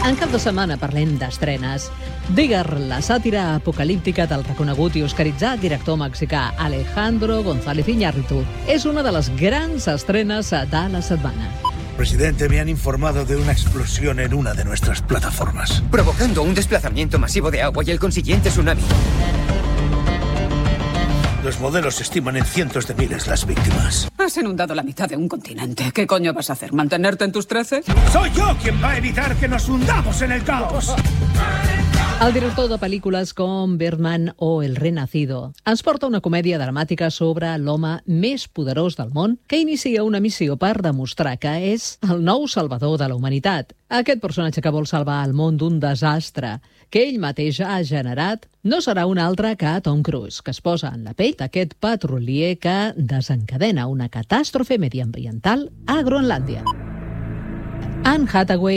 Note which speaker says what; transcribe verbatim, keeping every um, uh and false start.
Speaker 1: En cap de setmana parlem d'estrenes. Digger, la sàtira apocalíptica del reconegut i oscaritzat director mexicà Alejandro González Iñárritu és una de les grans estrenes de la setmana.
Speaker 2: Presidente, me han informado de una explosión en una de nuestras plataformas,
Speaker 3: provocando un desplazamiento masivo de agua y el consiguiente tsunami.
Speaker 2: Los modelos estiman en cientos de miles las víctimas.
Speaker 4: Has inundado la mitad de un continente. ¿Qué coño vas a hacer? ¿Mantenerte en tus trece?
Speaker 2: ¡Soy yo quien va a evitar que nos hundamos en el caos!
Speaker 1: El director de pel·lícules com Birdman o El Renacido ens porta una comèdia dramàtica sobre l'home més poderós del món que inicia una missió per demostrar que és el nou salvador de la humanitat. Aquest personatge que vol salvar el món d'un desastre que ell mateix ha generat no serà un altre que Tom Cruise, que es posa en la pell d'aquest petrolier que desencadena una catàstrofe mediambiental a Groenlàndia. Anne Hathaway